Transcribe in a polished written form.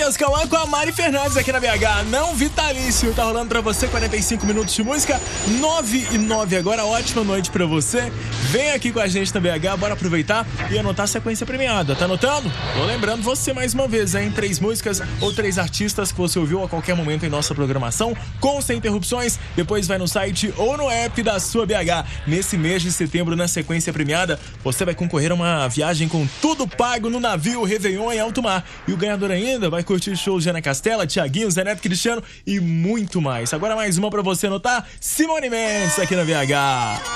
Matheus Cauã com a Mari Fernandes aqui na BH. Não vitalício, tá rolando pra você 45 minutos de música, 9:09 agora. Ótima noite pra você. Vem aqui com a gente na BH, bora aproveitar e anotar a sequência premiada. Tá anotando? Tô lembrando você mais uma vez, hein? 3 músicas ou 3 artistas que você ouviu a qualquer momento em nossa programação, com sem interrupções. Depois vai no site ou no app da sua BH. Nesse mês de setembro, na sequência premiada, você vai concorrer a uma viagem com tudo pago no navio Réveillon em alto mar. E o ganhador ainda vai curtir shows de Ana Castela, Thiaguinho, Zé Neto, Cristiano e muito mais. Agora mais uma pra você anotar, Simone Mendes aqui na BH.